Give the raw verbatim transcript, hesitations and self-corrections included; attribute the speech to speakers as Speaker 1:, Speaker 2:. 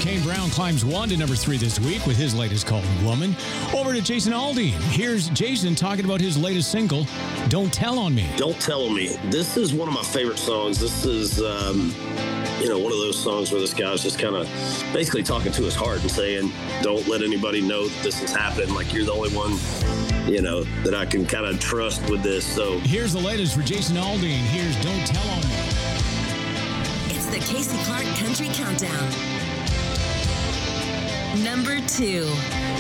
Speaker 1: Kane Brown climbs one to number three this week with his latest called Woman. Over to Jason Aldean. Here's Jason talking about his latest single, Don't Tell on Me.
Speaker 2: Don't Tell on Me. This is one of my favorite songs. This is, um, you know, one of those songs where this guy's just kind of basically talking to his heart and saying, don't let anybody know that this has happened. Like, you're the only one, you know, that I can kind of trust with this. So
Speaker 1: here's the latest for Jason Aldean. Here's Don't Tell on Me.
Speaker 3: It's the Casey Clark Country Countdown. Number two.